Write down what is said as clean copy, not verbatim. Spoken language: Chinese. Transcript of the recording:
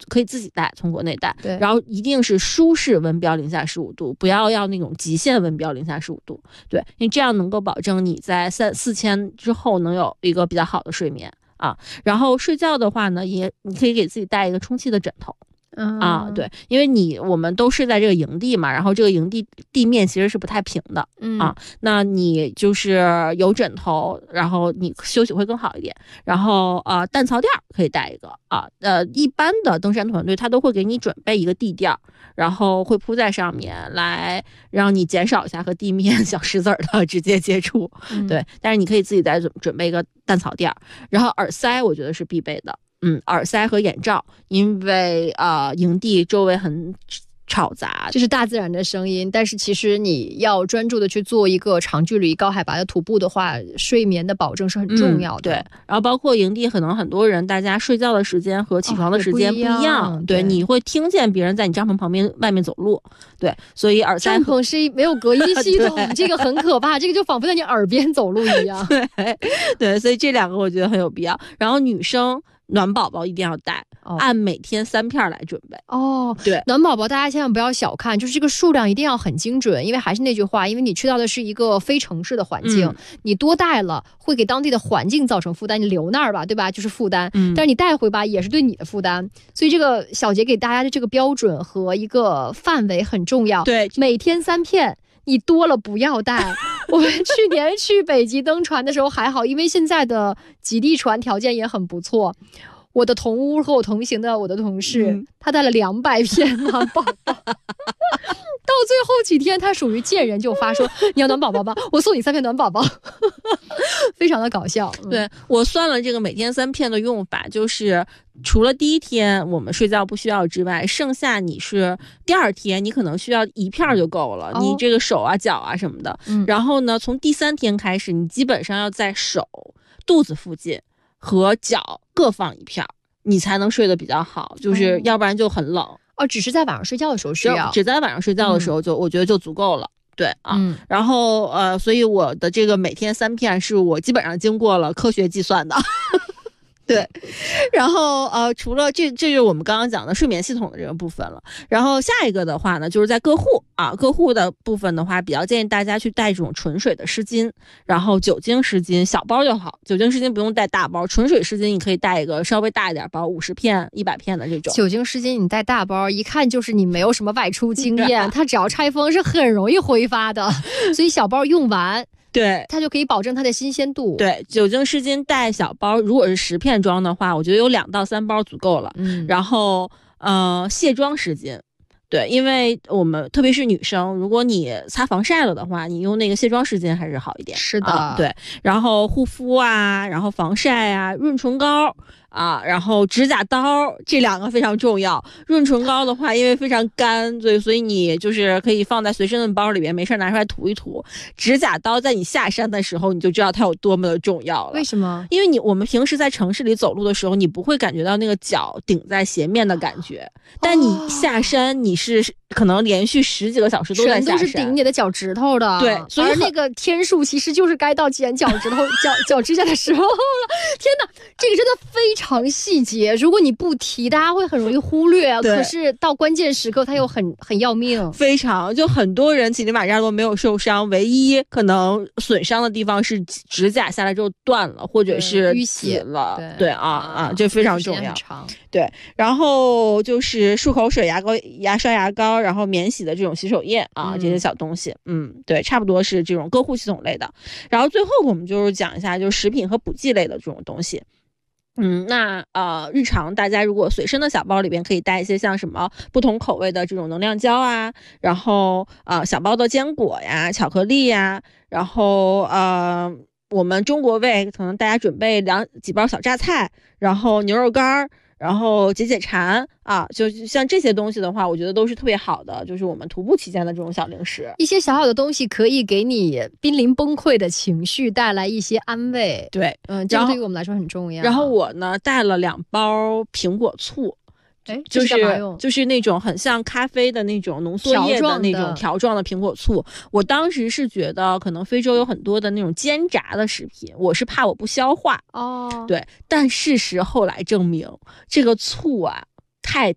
可以自己带，从国内带。 对， 然后一定是舒适温标0°-15°，不要那种极限温标0°-15°。对，因为这样能够保证你在4天之后能有一个比较好的睡眠啊。然后睡觉的话呢，你可以给自己带一个充气的枕头。对，因为我们都睡在这个营地嘛，然后这个营地地面其实是不太平的，那你就是有枕头，然后你休息会更好一点。然后弹槽垫可以带一个一般的登山团队他都会给你准备一个地垫，然后会铺在上面来让你减少一下和地面小石子的直接接触。对，但是你可以自己再准备一个弹槽垫。然后耳塞我觉得是必备的。耳塞和眼罩，因为营地周围很吵杂， 就是大自然的声音，但是其实你要专注的去做一个长距离高海拔的徒步的话，睡眠的保证是很重要的。 对，然后包括营地可能很多人大家睡觉的时间和起床的时间不一样，对，你会听见别人在你帐篷旁边外面走路。对，所以耳塞帐篷是没有隔音系统这个很可怕，这个就仿佛在你耳边走路一样。 对，所以这两个我觉得很有必要。然后女生暖宝宝一定要带，按每天3片来准备。对， 暖宝宝大家千万不要小看，就是这个数量一定要很精准，因为还是那句话，因为你去到的是一个非城市的环境，你多带了会给当地的环境造成负担，你留那儿吧，对吧？就是负担，但是你带回吧也是对你的负担，所以这个小杰给大家的这个标准和一个范围很重要。 对， 每天3片。你多了不要带。我们去年去北极登船的时候还好，因为现在的极地船条件也很不错。我的同屋和我同行的我的同事，他带了200片暖宝宝。到最后几天，他属于见人就发说：“你要暖宝宝吗？我送你3片暖宝宝。”非常的搞笑。 对，我算了这个每天3片的用法，就是除了第1天我们睡觉不需要之外，剩下你是第2天你可能需要1片就够了，你这个手啊脚啊什么的。然后呢，从第3天开始，你基本上要在手、肚子附近和脚各放1片，你才能睡得比较好，就是要不然就很冷。 只是在晚上睡觉的时候需要， 只在晚上睡觉的时候我觉得就足够了。对然后所以我的这个每天3片是我基本上经过了科学计算的。对，然后除了这就是我们刚刚讲的睡眠系统的这个部分了。然后下一个的话呢，就是在各户各户的部分的话，比较建议大家去带这种纯水的湿巾，然后酒精湿巾小包就好，酒精湿巾不用带大包，纯水湿巾你可以带一个稍微大一点包，50片、100片的这种。 酒精湿巾你带大包，一看就是你没有什么外出经验，它只要拆封是很容易挥发的，所以小包用完。 对， 它就可以保证它的新鲜度。 对，酒精湿巾带小包，如果是10片装的话，我觉得有2到3包足够了。然后卸妆湿巾，对，因为我们特别是女生，如果你擦防晒了的话，你用那个卸妆湿巾还是好一点。 是的， 对。然后护肤然后防晒润唇膏然后指甲刀，这2个非常重要。润唇膏的话，因为非常干，所以你就是可以放在随身的包里边，没事拿出来涂一涂。指甲刀在你下山的时候，你就知道它有多么的重要了。 为什么？ 因为我们平时在城市里走路的时候，你不会感觉到那个脚顶在鞋面的感觉，但你下山，你是可能连续10几个小时都在下山， 都是顶你的脚趾头的。 对，所以那个天数其实就是该到剪脚趾头、脚指甲的时候了。天哪，这个真的非常细节，如果你不提，大家会很容易忽略。可是到关键时刻，它又很要命。 非常，就很多人乞力马扎都没有受伤，唯一可能损伤的地方是指甲下来之后断了，或者是淤血了。对这非常重要。对，然后就是漱口水、刷牙膏，然后免洗的这种洗手液这些小东西。对，差不多是这种各户系统类的。然后最后我们就是讲一下就是食品和补剂类的这种东西。那日常大家如果随身的小包里边可以带一些像什么不同口味的这种能量胶然后小包的坚果呀、巧克力呀，然后我们中国胃可能大家准备几包小榨菜，然后牛肉干，然后解馋就像这些东西的话，我觉得都是特别好的，就是我们徒步期间的这种小零食。 一些小小的东西可以给你濒临崩溃的情绪带来一些安慰。 对， 这个对于我们来说很重要。 然后我呢带了2包苹果醋。就是那种很像咖啡的那种浓缩液的那种条状的苹果醋。我当时是觉得可能非洲有很多的那种煎炸的食品，我是怕我不消化。对，但事实后来证明这个醋太